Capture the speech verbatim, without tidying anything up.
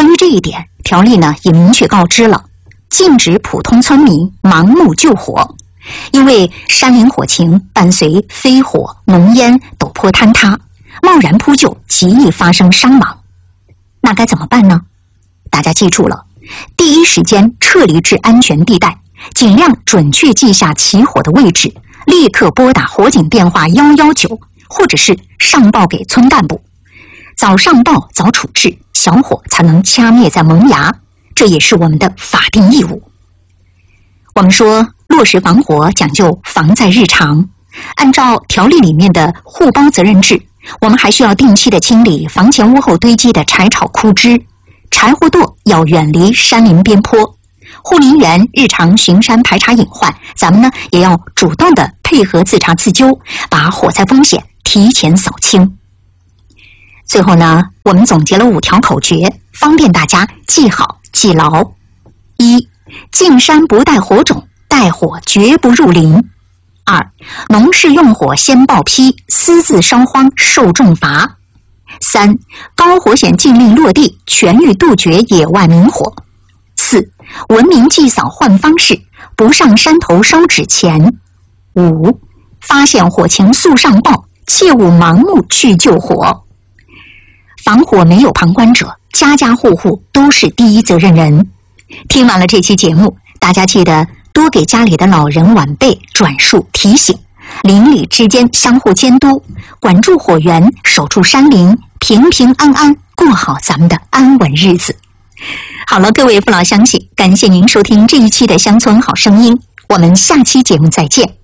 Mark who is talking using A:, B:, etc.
A: 关于这一点，条例呢也明确告知了，禁止普通村民盲目救火，因为山林火情伴随飞火、浓烟、陡坡坍塌，贸然扑救极易发生伤亡。那该怎么办呢？大家记住了，第一时间撤离至安全地带，尽量准确记下起火的位置，立刻拨打火警电话一一九，或者是上报给村干部。早上报早处置，小火才能掐灭在萌芽，这也是我们的法定义务。我们说落实防火讲究防在日常，按照条例里面的互包责任制，我们还需要定期的清理房前屋后堆积的柴草枯枝，柴火垛要远离山林边坡，护林员日常巡山排查隐患，咱们呢也要主动的配合自查自纠，把火灾风险提前扫清。最后呢，我们总结了五条口诀，方便大家记好记牢。一、进山不带火种，带火绝不入林。二、农事用火先报批，私自烧荒受重罚。三、高火险禁令落地，全域杜绝野外明火。四、文明祭扫换方式，不上山头烧纸钱。五、发现火情速上报，切勿盲目去救火。防火没有旁观者，家家户户都是第一责任人。听完了这期节目，大家记得多给家里的老人晚辈转述提醒，邻里之间相互监督，管住火源，守住山林，平平安安过好咱们的安稳日子。好了，各位父老乡亲，感谢您收听这一期的乡村好声音，我们下期节目再见。